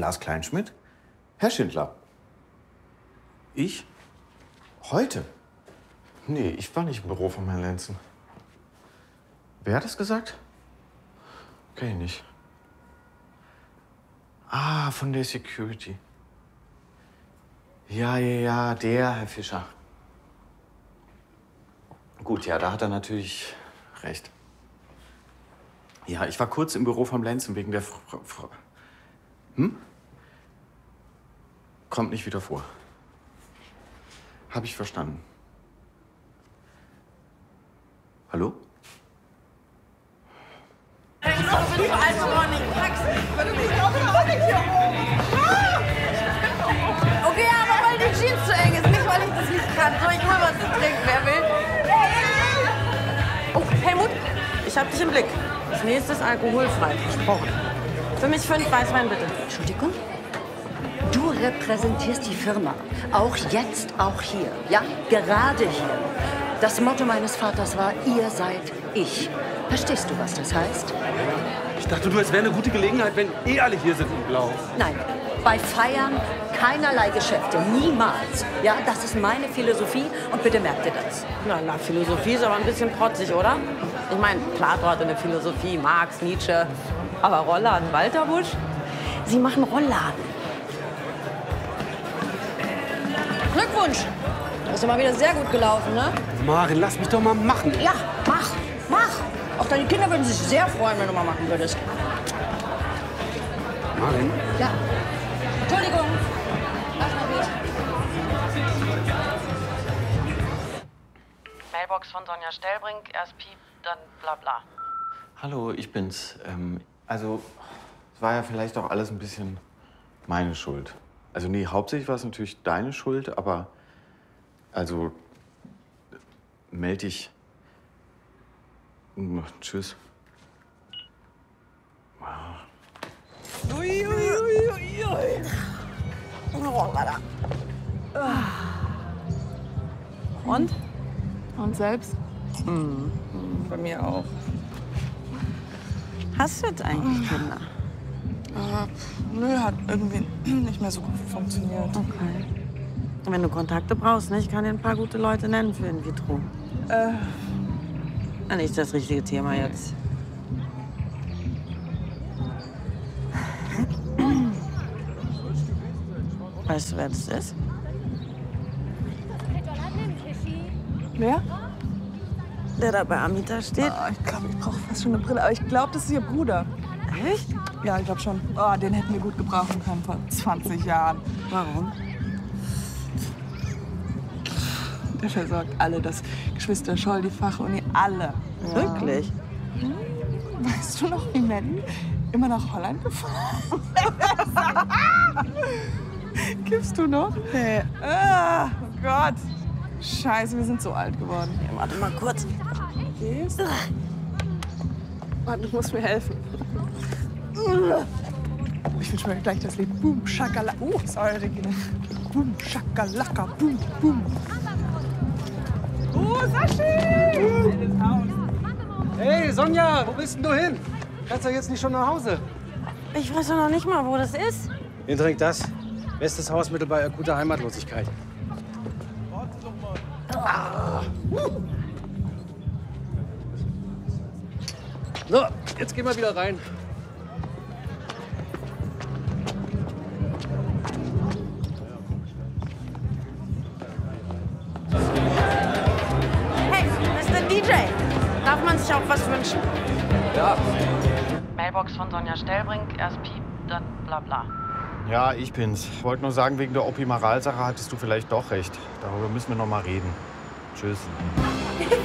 Lars Kleinschmidt? Herr Schindler. Ich? Heute? Nee, ich war nicht im Büro von Herrn Lenzen. Wer hat das gesagt? Kenn ich nicht. Ah, von der Security. Ja, der Herr Fischer. Gut, ja, da hat er natürlich recht. Ja, ich war kurz im Büro vom Lenzen wegen der Frau. Kommt nicht wieder vor. Hab ich verstanden. Hallo? Okay, aber weil die Jeans zu eng ist, nicht weil ich das nicht kann. So, ich hol was zu trinken, wer will. Oh, Helmut, ich hab dich im Blick. Das nächste ist alkoholfrei, versprochen. Für mich 5 Weißwein, bitte. Entschuldigung? Du repräsentierst die Firma. Auch jetzt, auch hier. Ja, gerade hier. Das Motto meines Vaters war, ihr seid ich. Verstehst du, was das heißt? Ich dachte, es wäre eine gute Gelegenheit, wenn alle hier sind in Blau. Nein, bei Feiern keinerlei Geschäfte. Niemals. Ja, das ist meine Philosophie und bitte merkt ihr das. Na, Philosophie ist aber ein bisschen protzig, oder? Ich meine, Plato hatte eine Philosophie, Marx, Nietzsche. Aber Rollladen, Walter Busch? Sie machen Rollladen. Glückwunsch! Das ist ja mal wieder sehr gut gelaufen, ne? Maren, lass mich doch mal machen. Ja, mach! Auch deine Kinder würden sich sehr freuen, wenn du mal machen würdest. Maren? Ja. Entschuldigung. Lass mal bitte. Mailbox von Sonja Stellbrink, erst Piep, dann bla bla. Hallo, ich bin's. Also, es war ja vielleicht auch alles ein bisschen meine Schuld. Also, nee, hauptsächlich war es natürlich deine Schuld, aber also, meld dich. Tschüss. Und? Und selbst? Bei mir auch. Hast du jetzt eigentlich Kinder? Nö, hat irgendwie nicht mehr so gut funktioniert. Okay. Wenn du Kontakte brauchst, ne? Ich kann dir ein paar gute Leute nennen für in vitro. Nicht das richtige Thema jetzt. Weißt du, wer das ist? Wer? Der da bei Amita steht? Ich glaube, ich brauche fast schon eine Brille. Aber ich glaube, das ist ihr Bruder. Echt? Ja, ich glaube schon. Den hätten wir gut gebrauchen können vor 20 Jahren. Warum? Der versorgt alle, das Geschwister Scholl, die Fachuni, alle. Ja. Wirklich? Weißt du noch, wie Melly immer nach Holland gefahren ist? Kiffst du noch? Nee. Oh Gott. Scheiße, wir sind so alt geworden. Ja, warte mal kurz. Gehst? Warte, du musst mir helfen. Ich wünsche mir gleich das Lied. Boom, Schakalaka. Sorry, Regina. Boom, Schakalaka, boom, boom. Sashi! Hey, Sonja, wo bist denn du hin? Kannst du jetzt nicht schon nach Hause? Ich weiß doch noch nicht mal, wo das ist. Hier trinkt das. Bestes Hausmittel bei akuter Heimatlosigkeit. So, jetzt gehen wir wieder rein. Hey, Mr. DJ, darf man sich auch was wünschen? Ja. Mailbox von Sonja Stellbrink, erst Piep, dann bla bla. Ja, ich bin's. Wollte nur sagen, wegen der Opimaral-Sache hattest du vielleicht doch recht. Darüber müssen wir noch mal reden. Tschüss.